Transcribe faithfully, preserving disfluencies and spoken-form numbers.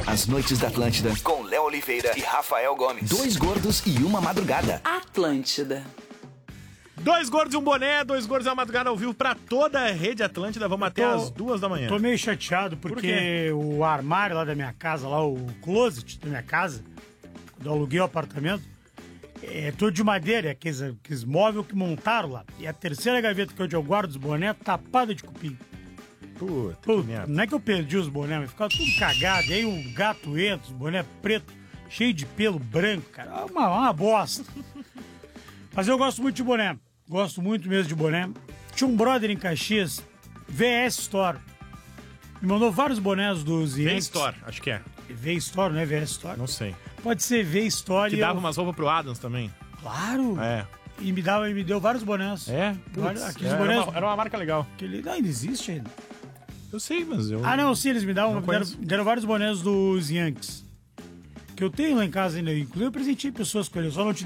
As Noites da Atlântida, com Léo Oliveira e Rafael Gomes. Dois gordos e uma madrugada. Atlântida. Dois gordos e um boné, dois gordos e uma madrugada ao vivo pra toda a rede Atlântida. Vamos até tô, as duas da manhã. Tô meio chateado porque Por o armário lá da minha casa, lá o closet da minha casa, quando eu aluguei o apartamento, é todo de madeira, é aqueles, aqueles móveis que montaram lá. E a terceira gaveta que eu guardo os bonés tapada de cupim. Puta, Puta, que merda. não é que eu perdi os bonés, mas ficava tudo cagado. E aí o gato entra, os bonés preto, cheio de pelo branco, cara. É uma, uma bosta. Mas eu gosto muito de boné. Gosto muito mesmo de boné. Tinha um brother em Caxias, V S Store. Me mandou vários bonés dos V Yankees. Store, acho que é. V Store, não é V S Store? Não sei. Pode ser V Store. Que e dava eu... umas roupas pro Adams também. Claro. É. E me, dava, me deu vários bonés. É? Vários- Putz, aqueles era, bonés... uma, era uma marca legal. que ele... Não, ainda existe ainda. Eu sei, mas eu... Ah, não, sim, eles me davam, Não me deram, conheço. me deram vários bonés dos Yankees. Que eu tenho lá em casa ainda. Inclusive eu presenteei pessoas com eles, só não te